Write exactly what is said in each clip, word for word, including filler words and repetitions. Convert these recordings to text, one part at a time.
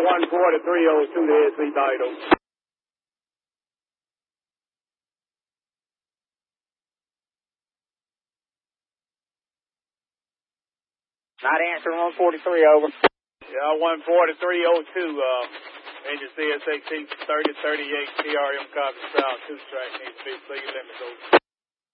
one forty-three oh two to S C Dido. Not answering one forty-three, over. Yeah, one forty-three oh two, uh, engine C S X T thirty thirty-eight, T R M copy south, two track, needs to be speed limit, over.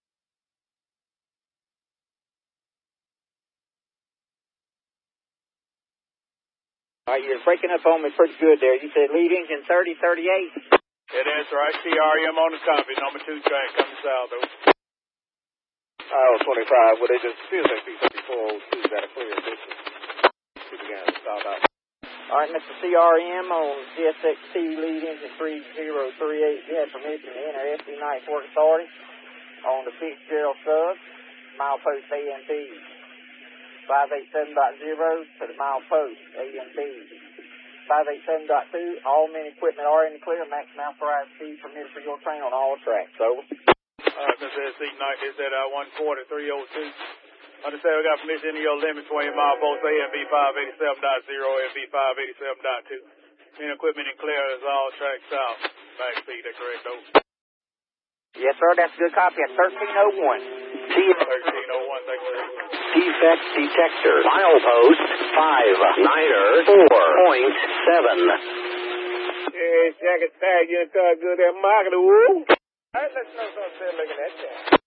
All right, you're breaking up on me pretty good there. You said lead engine thirty thirty-eight? Yeah, that's right, T R M on the copy, number two track, coming south, over. Oh, twenty-five, well, they just C S X T thirty-four oh two got a clear distance. Keep again, stop out. All right, Mister C R M on C S X T lead engine three oh three eight, you have permission to enter S D Night Work Authority on the Fitzgerald sub, milepost A M P five eighty-seven point zero to the milepost A M P five eighty-seven point two. All men equipment are in the clear. Maximum authorized speed permitted for your train on all tracks. Over. All right, Mister S C Knight, is at uh, one forty-three oh two. Understand we got permission into your limit, twenty mile post A M B five eighty-seven point zero, A M B five eighty-seven point two. Men equipment in clear is all tracks south. Back speed, that correct, over. Yes, sir, that's a good copy at thirteen oh one. thirteen oh one, thank you, sir. Defect detector. Milepost five niner four point seven. Yeah, jacket tag, you car good at market, woo. All right, let's know something looking at that.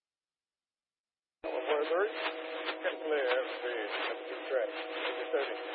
One, four, three. Clear, that's two track. thirty.